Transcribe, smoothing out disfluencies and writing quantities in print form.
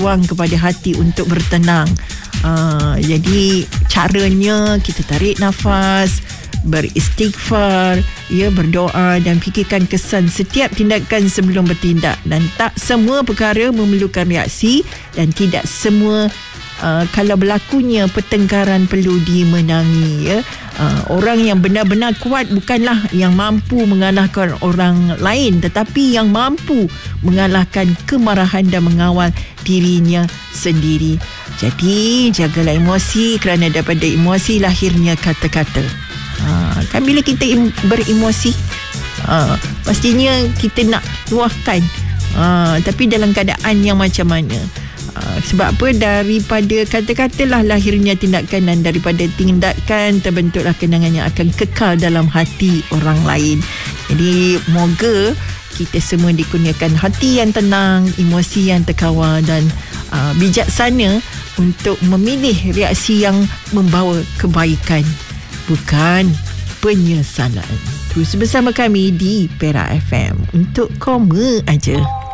ruang kepada hati untuk bertenang. Jadi caranya kita tarik nafas, beristighfar, berdoa dan fikirkan kesan setiap tindakan sebelum bertindak. Dan tak semua perkara memerlukan reaksi dan tidak semua kalau berlakunya pertengkaran perlu dimenangi. Orang yang benar-benar kuat bukanlah yang mampu mengalahkan orang lain, tetapi yang mampu mengalahkan kemarahan dan mengawal dirinya sendiri. Jadi jagalah emosi, kerana daripada emosi lahirnya kata-kata. Kan bila kita beremosi, pastinya kita nak luahkan, tapi dalam keadaan yang macam mana? Sebab apa? Daripada kata-kata lah lahirnya tindakan, dan daripada tindakan terbentuklah kenangan yang akan kekal dalam hati orang lain. Jadi moga kita semua dikurniakan hati yang tenang, emosi yang terkawal dan bijaksana untuk memilih reaksi yang membawa kebaikan, bukan penyesalan. Terus bersama kami di Perak FM untuk Koma Aja.